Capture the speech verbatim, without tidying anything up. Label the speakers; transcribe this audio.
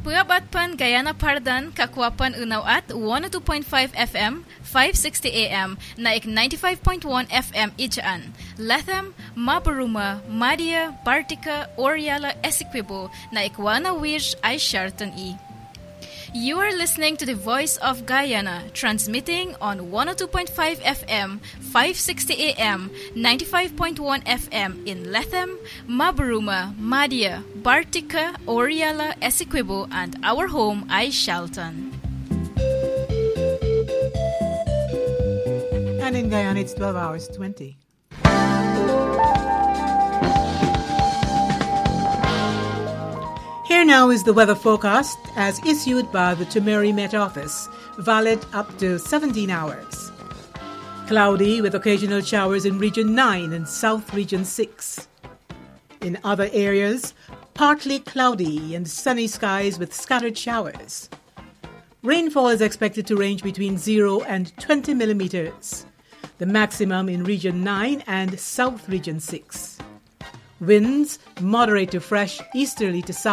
Speaker 1: Puyabatpan Guyana Pardan, Kakwapan Unaw at one oh two point five F M, five sixty A M, naik ninety-five point one F M Ijaan. Latham, Mabaruma, Madia, Bartica, Oriala, Essequibo, naik Wana Wirj ay Shartan E. You are listening to the Voice of Guyana, transmitting on one oh two point five F M, five sixty A M, ninety-five point one F M in Latham, Mabaruma, Madia, Bartica, Oriala, Essequibo, and our home, ay Shalton.
Speaker 2: And in Guyana, it's twelve hours twenty. Here now is the weather forecast as issued by the Temeri Met Office, valid up to seventeen hours. Cloudy with occasional showers in Region nine and South Region six. In other areas, partly cloudy and sunny skies with scattered showers. Rainfall is expected to range between zero and twenty millimeters. The maximum in Region nine and South Region six. Winds moderate to fresh easterly to south.